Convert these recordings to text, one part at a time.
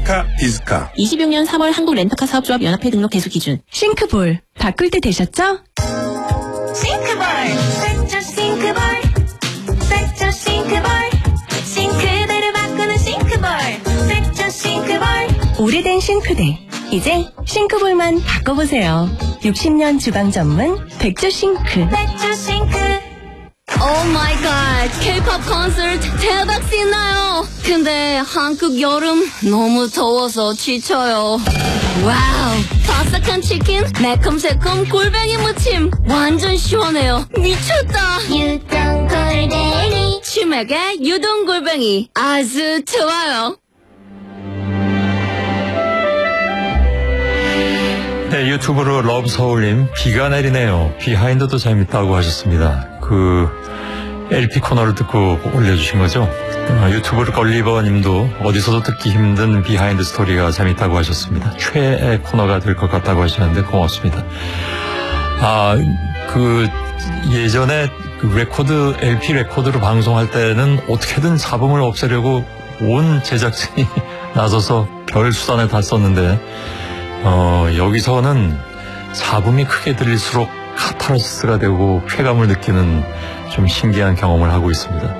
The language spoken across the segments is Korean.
렌터카 이즈카. 26년 3월 한국 렌터카 사업조합 연합회 등록 개수 기준. 싱크볼 바꿀 때 되셨죠? 싱크볼 백조 싱크볼 백조 싱크볼 싱크대를 바꾸는 싱크볼 백조 싱크볼. 오래된 싱크대 이제 싱크볼만 바꿔보세요. 60년 주방 전문 백조 싱크. 백조 싱크. 오 마이 갓, K-pop 콘서트 대박 신나요. 근데 한국 여름 너무 더워서 지쳐요. 와우, 바삭한 치킨, 매콤새콤 골뱅이 무침 완전 시원해요. 미쳤다. 유동 골뱅이. 치맥에 유동 골뱅이 아주 좋아요. 네, 유튜브로 러브서울님, 비가 내리네요. 비하인드도 재밌다고 하셨습니다. LP 코너를 듣고 올려주신 거죠. 유튜브로 걸리버님도 어디서도 듣기 힘든 비하인드 스토리가 재밌다고 하셨습니다. 최애 코너가 될 것 같다고 하시는데 고맙습니다. 예전에 LP 레코드로 방송할 때는 어떻게든 잡음을 없애려고 온 제작진이 나서서 별 수단을 다 썼는데, 여기서는 잡음이 크게 들릴수록 카타르시스가 되고 쾌감을 느끼는 좀 신기한 경험을 하고 있습니다.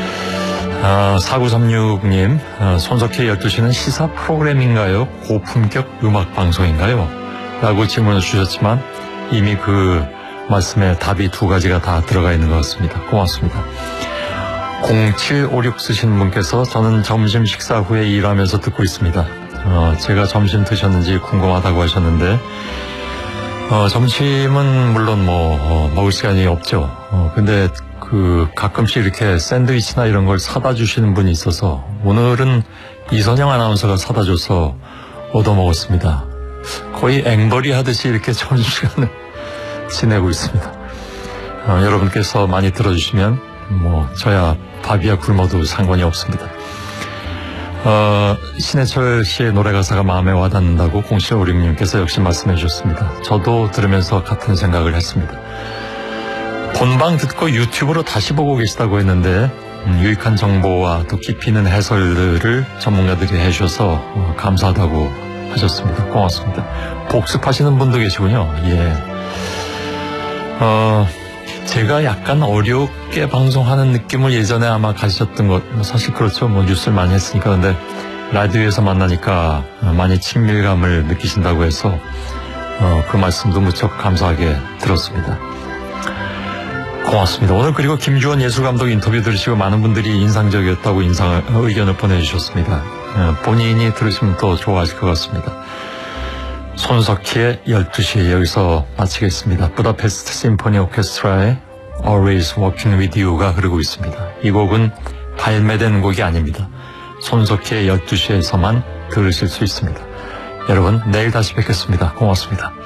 4936님, 손석희 12시는 시사 프로그램인가요? 고품격 음악 방송인가요? 라고 질문을 주셨지만 이미 그 말씀에 답이 두 가지가 다 들어가 있는 것 같습니다. 고맙습니다. 0756 쓰신 분께서 저는 점심 식사 후에 일하면서 듣고 있습니다. 제가 점심 드셨는지 궁금하다고 하셨는데, 점심은 물론 먹을 시간이 없죠. 근데 가끔씩 이렇게 샌드위치나 이런 걸 사다 주시는 분이 있어서 오늘은 이선영 아나운서가 사다 줘서 얻어 먹었습니다. 거의 앵벌이 하듯이 이렇게 점심시간을 지내고 있습니다. 여러분께서 많이 들어주시면 저야 밥이야 굶어도 상관이 없습니다. 신해철 씨의 노래 가사가 마음에 와닿는다고 0756님께서 역시 말씀해 주셨습니다. 저도 들으면서 같은 생각을 했습니다. 본방 듣고 유튜브로 다시 보고 계시다고 했는데 유익한 정보와 또 깊이 있는 해설들을 전문가들이 해주셔서 감사하다고 하셨습니다. 고맙습니다. 복습하시는 분도 계시군요. 예. 제가 약간 어렵게 방송하는 느낌을 예전에 아마 가지셨던 것, 사실 그렇죠. 뉴스를 많이 했으니까. 근데 라디오에서 만나니까 많이 친밀감을 느끼신다고 해서 그 말씀도 무척 감사하게 들었습니다. 고맙습니다. 오늘 그리고 김주원 예술감독 인터뷰 들으시고 많은 분들이 인상적이었다고 의견을 보내주셨습니다. 본인이 들으시면 또 좋아하실 것 같습니다. 손석희의 12시 여기서 마치겠습니다. 부다페스트 심포니 오케스트라의 Always Walking With You가 흐르고 있습니다. 이 곡은 발매된 곡이 아닙니다. 손석희의 12시에서만 들으실 수 있습니다. 여러분, 내일 다시 뵙겠습니다. 고맙습니다.